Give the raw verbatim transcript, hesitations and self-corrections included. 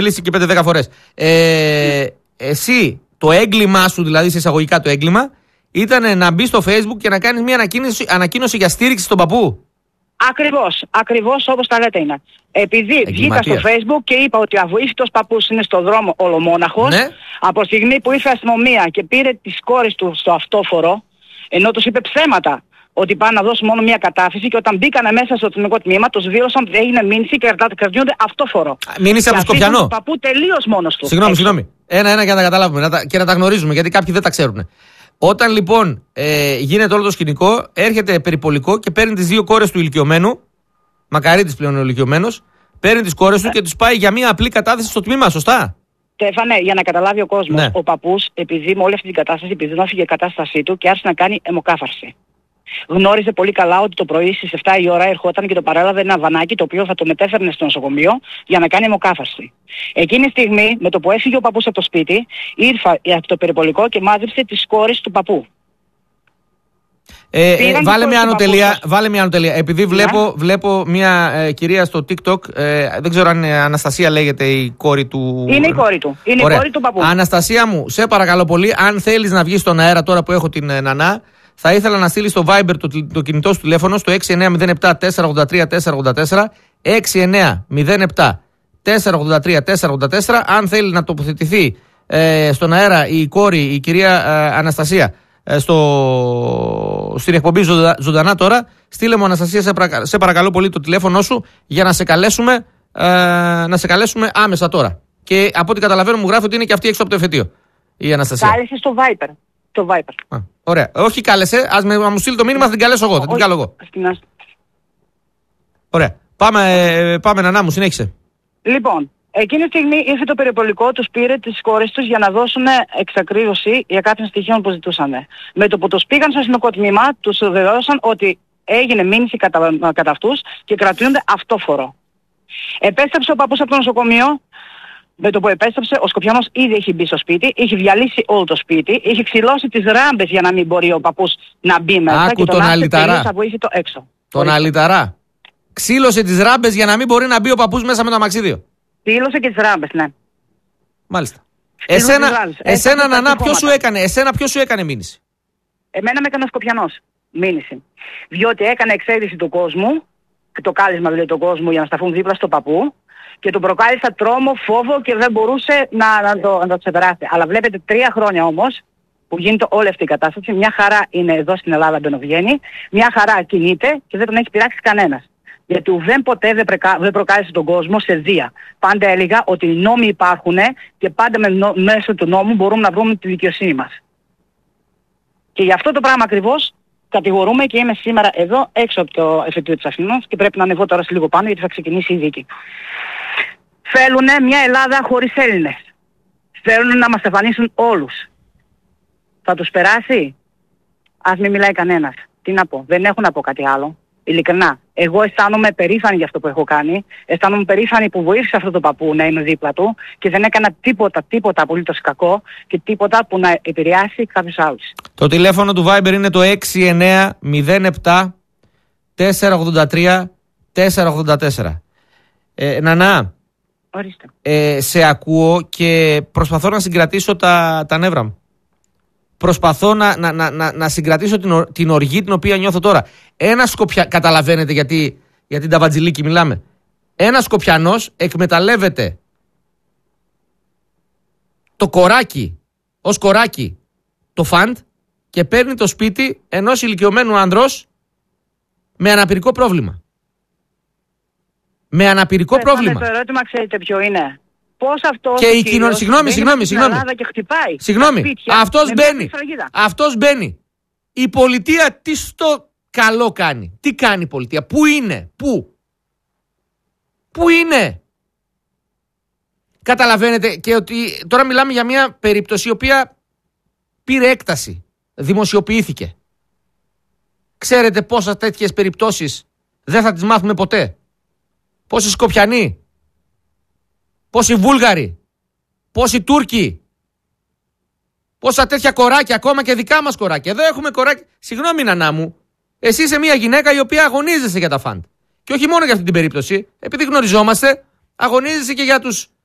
πλήσει και πέντε δέκα φορές. Ε, εσύ, το έγκλημά σου, δηλαδή σε εισαγωγικά το έγκλημα, ήταν να μπει στο Facebook και να κάνεις μια ανακοίνωση, ανακοίνωση για στήριξη στον παππού. Ακριβώς, ακριβώς όπως τα λέτε είναι. Επειδή βγήκα στο Facebook και είπα ότι αβοήθητος παππούς είναι στο δρόμο ολομόναχος, ναι. Από τη στιγμή που ήρθε η αστυνομία και πήρε τις κόρες του στο αυτόφορο, ενώ τους είπε ψέματα ότι πάνε να δώσουν μόνο μια κατάφυση, και όταν μπήκανε μέσα στο αστυνομικό τμήμα, τους δήλωσαν ότι έγινε μήνυση και κρατιούνται αυτόφορο. Μήνυση από το Σκοπιανό. Τον παππού τελείως μόνος του. Συγγνώμη, συγγνώμη. Ένα-ένα για να τα καταλάβουμε να τα, και να τα γνωρίζουμε, γιατί κάποιοι δεν τα ξέρουν. Όταν λοιπόν ε, γίνεται όλο το σκηνικό, έρχεται περιπολικό και παίρνει τις δύο κόρες του ηλικιωμένου, μακαρίτης πλέον ο ηλικιωμένος, παίρνει τις κόρες του και τους πάει για μια απλή κατάθεση στο τμήμα, σωστά. Στέφανε, για να καταλάβει ο κόσμος, ναι. Ο παππούς, επειδή με όλη αυτή την κατάσταση, επειδή δεν έφυγε η κατάστασή του και άρχισε να κάνει αιμοκάφαρση. Γνώριζε πολύ καλά ότι το πρωί στις επτά η ώρα ερχόταν και το παρέλαβε ένα βανάκι το οποίο θα το μετέφερνε στο νοσοκομείο για να κάνει αιμοκάφαρση. Εκείνη τη στιγμή, με το που έφυγε ο παππούς από το σπίτι, ήρθε από το περιπολικό και μάζεψε τις κόρες του παππού. Ε, ε, βάλε, μια ανωτελεία, βάλε μια ανωτελεία. Επειδή βλέπω, yeah. βλέπω μια ε, κυρία στο TikTok, ε, δεν ξέρω αν ε, Αναστασία λέγεται η κόρη του. Είναι η κόρη του. Είναι η κόρη του παππού. Αναστασία μου, σε παρακαλώ πολύ, αν θέλεις να βγεις στον αέρα τώρα που έχω την ε, Νανά, θα ήθελα να στείλεις στο Viber το, το κινητό σου τηλέφωνο στο έξι εννιά μηδέν επτά τέσσερα ογδόντα τρία τέσσερα ογδόντα τέσσερα, έξι εννιά μηδέν επτά τέσσερα ογδόντα τρία τέσσερα ογδόντα τέσσερα. Αν θέλει να τοποθετηθεί ε, στον αέρα η κόρη, η κυρία ε, Αναστασία, ε, στο, στην εκπομπή ζωντανά, ζωντανά τώρα, στείλε μου, Αναστασία, σε, παρα, σε παρακαλώ πολύ, το τηλέφωνο σου για να σε καλέσουμε, ε, να σε καλέσουμε άμεσα τώρα. Και από ό,τι καταλαβαίνω μου γράφει ότι είναι και αυτή έξω από το εφετείο η Αναστασία. Κάλεσε στο Viber. Το Viper. Α, ωραία. Όχι, κάλεσε. Ας με, μου στείλει το μήνυμα, θα την καλέσω εγώ. Θα την καλώ εγώ. Ωραία. Πάμε, ε, πάμε Νανά μου, συνέχισε. Λοιπόν, εκείνη τη στιγμή ήρθε το περιπολικό, τους πήρε τις κόρες τους για να δώσουν εξακρίβωση για κάποιων στοιχείων που ζητούσαν. Με το που τους πήγαν στο αστυνομικό τμήμα, τους βεβαίωσαν ότι έγινε μήνυση κατά, κατά αυτούς και κρατούνται αυτόφορο. Επέστρεψε ο παππούς από το νοσοκομείο. Με το που επέστρεψε, ο Σκοπιανός ήδη έχει μπει στο σπίτι, είχε διαλύσει όλο το σπίτι, είχε ξυλώσει τις ράμπες για να μην μπορεί ο παππούς να μπει μέσα. Άκου και τον αλυταρά. Έξω. Τον αλυταρά. Ξύλωσε τις ράμπες για να μην μπορεί να μπει ο παππούς μέσα με το αμαξίδιο. Ξύλωσε και τις ράμπες, ναι. Μάλιστα. Εσένα, εσένα Νανά, ποιος σου έκανε, εσένα ποιος σου έκανε μήνυση? Εμένα με έκανε ο Σκοπιανός μήνυση. Διότι έκανε εξαίρεση του κόσμου, το κάλεσμα δηλαδή του κόσμου για να σταθούν δίπλα στο παππού. Και του προκάλεσα τρόμο, φόβο και δεν μπορούσε να, να, το, να το ξεπεράσει. Αλλά βλέπετε, τρία χρόνια όμως που γίνεται όλη αυτή η κατάσταση, μια χαρά είναι εδώ στην Ελλάδα, μπαινοβγαίνει, μια χαρά κινείται και δεν τον έχει πειράξει κανένας. Γιατί ουδέν ποτέ δεν, πρεκα, δεν προκάλεσε τον κόσμο σε βία. Πάντα έλεγα ότι οι νόμοι υπάρχουν και πάντα με, νο, μέσω του νόμου μπορούμε να βρούμε τη δικαιοσύνη μας. Και γι' αυτό το πράγμα ακριβώς κατηγορούμε και είμαι σήμερα εδώ έξω από το εφετείο της Αθήνας και πρέπει να ανεβώ τώρα σε λίγο πάνω γιατί θα ξεκινήσει η δίκη. Θέλουνε μια Ελλάδα χωρίς Έλληνες. Θέλουν να μας εμφανίσουν όλους. Θα τους περάσει? Ας μην μιλάει κανένας. Τι να πω, δεν έχω να πω κάτι άλλο. Ειλικρινά. Εγώ αισθάνομαι περήφανη για αυτό που έχω κάνει. Αισθάνομαι περήφανη που βοήθησα αυτό το παππού να είμαι δίπλα του και δεν έκανα τίποτα, τίποτα απολύτως κακό και τίποτα που να επηρεάσει κάποιους άλλους. Το τηλέφωνο του Viber είναι το έξι εννιά μηδέν επτά τέσσερα ογδόντα τρία τέσσερα ογδόντα τέσσερα. Ε, Νανά. Ορίστε. Ε, σε ακούω και προσπαθώ να συγκρατήσω τα, τα νεύρα μου. Προσπαθώ να, να, να, να, να συγκρατήσω την, την οργή την οποία νιώθω τώρα. Ένα Σκοπια... Καταλαβαίνετε γιατί, γιατί τα βατζιλίκι μιλάμε. Ένας Σκοπιανός εκμεταλλεύεται το κοράκι ως κοράκι το φαντ και παίρνει το σπίτι ενός ηλικιωμένου άνδρος με αναπηρικό πρόβλημα. Με αναπηρικό Πες, πρόβλημα. Το ερώτημα ξέρετε ποιο είναι? Πώς αυτός και η κοινωνία. Συγγνώμη, συγγνώμη, συγγνώμη. Και χτυπάει. Συγγνώμη. Αυτός μπαίνει. Αυτός μπαίνει. Η πολιτεία τι στο καλό κάνει? Τι κάνει η πολιτεία? Πού είναι? Πού? Πού είναι? Καταλαβαίνετε και ότι τώρα μιλάμε για μια περίπτωση η οποία πήρε έκταση. Δημοσιοποιήθηκε. Ξέρετε πόσες τέτοιες περιπτώσεις δεν θα τις μάθουμε ποτέ? Πόσοι Σκοπιανοί, πόσοι Βούλγαροι, πόσοι Τούρκοι, πόσα τέτοια κοράκια, ακόμα και δικά μας κοράκια. Εδώ έχουμε κοράκια. Συγγνώμη Νανά μου, εσύ είσαι μια γυναίκα η οποία αγωνίζεσαι για τα φαντ. Και όχι μόνο για αυτή την περίπτωση, επειδή γνωριζόμαστε, αγωνίζεσαι και για τους